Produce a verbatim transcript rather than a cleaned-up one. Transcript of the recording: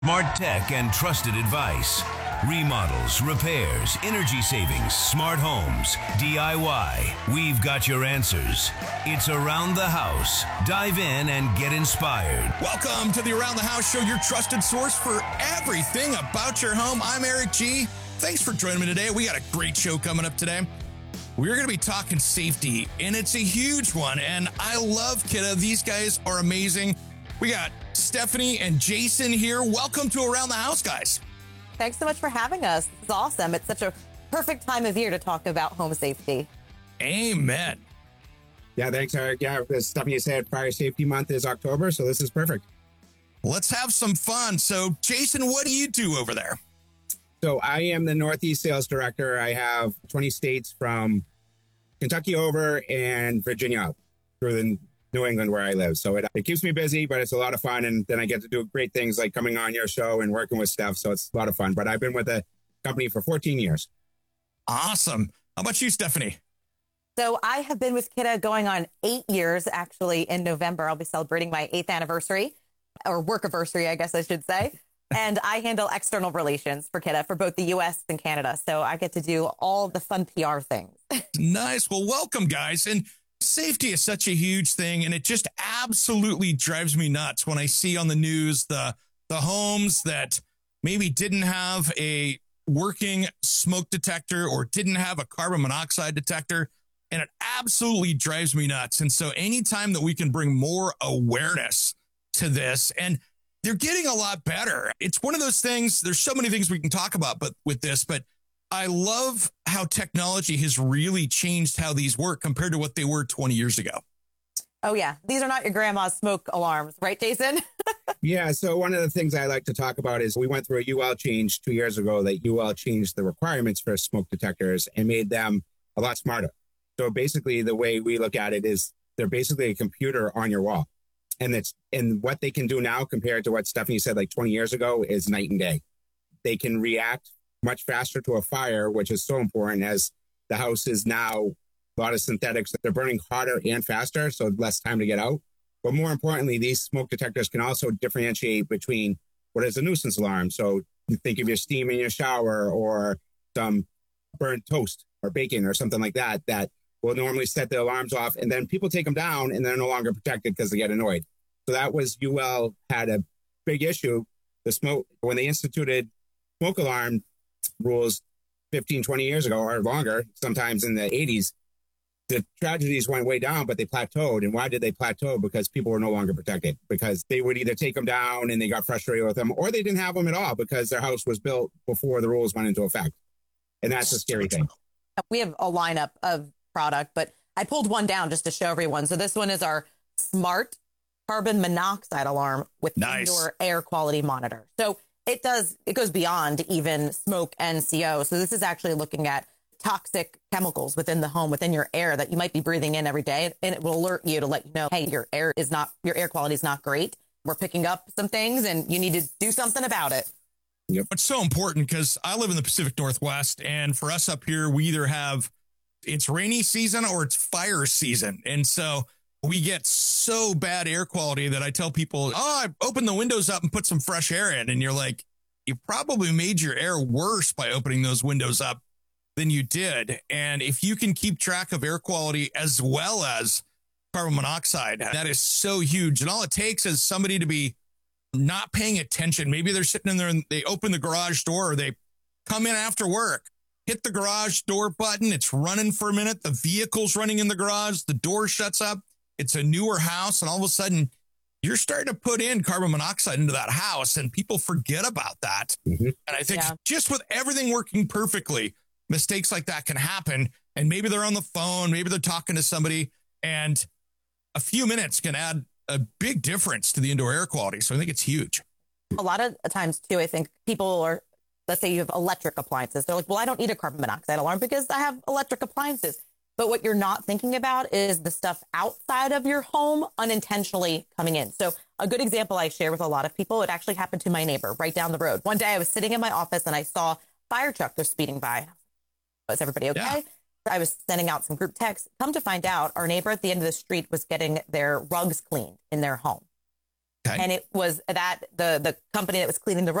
Smart tech and trusted advice. Remodels, repairs, energy savings, smart homes, D I Y. We've got your answers. It's Around the House. Dive in and get inspired. Welcome to the Around the House Show, your trusted source for everything about your home. I'm Eric G. Thanks for joining me today. We got a great show coming up today. We're going to be talking safety, and it's a huge one. And I love Kidda. These guys are amazing. We got Stephanie and Jason here. Welcome to Around the House, guys. Thanks so much for having us. This is awesome. It's such a perfect time of year to talk about home safety. Amen. Yeah, thanks, Eric. Yeah, as Stephanie said, Fire Safety Month is October, so this is perfect. Let's have some fun. So, Jason, what do you do over there? So I am the Northeast Sales Director. I have twenty states from Kentucky over and Virginia up through the New England where I live. So it, it keeps me busy, but it's a lot of fun. And then I get to do great things like coming on your show and working with Steph. So it's a lot of fun. But I've been with the company for fourteen years. Awesome. How about you, Stephanie? So I have been with Kidda going on eight years. Actually, in November, I'll be celebrating my eighth anniversary, or work anniversary, I guess I should say. And I handle external relations for Kidda for both the U S and Canada. So I get to do all the fun P R things. Nice. Well, welcome, guys. And safety is such a huge thing, and it just absolutely drives me nuts when I see on the news the the homes that maybe didn't have a working smoke detector or didn't have a carbon monoxide detector, and it absolutely drives me nuts. And so anytime that we can bring more awareness to this, and they're getting a lot better. It's one of those things, there's so many things we can talk about but with this, but I love how technology has really changed how these work compared to what they were twenty years ago. Oh, yeah. These are not your grandma's smoke alarms, right, Jason? Yeah. So one of the things I like to talk about is we went through a U L change two years ago that U L changed the requirements for smoke detectors and made them a lot smarter. So basically the way we look at it is they're basically a computer on your wall. And it's and what they can do now compared to what Stephanie said like twenty years ago is night and day. They can react much faster to a fire, which is so important as the house is now a lot of synthetics. They're burning hotter and faster, so less time to get out. But more importantly, these smoke detectors can also differentiate between what is a nuisance alarm. So you think of your steam in your shower or some burnt toast or bacon or something like that, that will normally set the alarms off. And then people take them down and they're no longer protected because they get annoyed. So that was U L had a big issue. The smoke, when they instituted smoke alarm rules fifteen, twenty years ago or longer, sometimes in the eighties, the tragedies went way down, but they plateaued. And why did they plateau? Because people were no longer protected, because they would either take them down and they got frustrated with them, or they didn't have them at all because their house was built before the rules went into effect. And that's a scary thing. We have a lineup of product, but I pulled one down just to show everyone. So this one is our smart carbon monoxide alarm with nice. Indoor air quality monitor. So it does, it goes beyond even smoke and C O. So this is actually looking at toxic chemicals within the home, within your air that you might be breathing in every day. And it will alert you to let you know, hey, your air is not, your air quality is not great. We're picking up some things and you need to do something about it. Yep. It's so important because I live in the Pacific Northwest, and for us up here, we either have it's rainy season or it's fire season. And so we get so bad air quality that I tell people, oh, I open the windows up and put some fresh air in. And you're like, you probably made your air worse by opening those windows up than you did. And if you can keep track of air quality as well as carbon monoxide, that is so huge. And all it takes is somebody to be not paying attention. Maybe they're sitting in there and they open the garage door, or they come in after work, hit the garage door button. It's running for a minute. The vehicle's running in the garage. The door shuts up. It's a newer house, and all of a sudden you're starting to put in carbon monoxide into that house, and people forget about that. Mm-hmm. And I think yeah. just with everything working perfectly, mistakes like that can happen. And maybe they're on the phone, maybe they're talking to somebody, and a few minutes can add a big difference to the indoor air quality. So I think it's huge. A lot of times too, I think people are, let's say you have electric appliances. They're like, well, I don't need a carbon monoxide alarm because I have electric appliances. But what you're not thinking about is the stuff outside of your home unintentionally coming in. So a good example I share with a lot of people, it actually happened to my neighbor right down the road. One day I was sitting in my office and I saw a fire truck. They're speeding by. Is everybody okay? Yeah. I was sending out some group texts. Come to find out, our neighbor at the end of the street was getting their rugs cleaned in their home. Okay. And it was that the the company that was cleaning the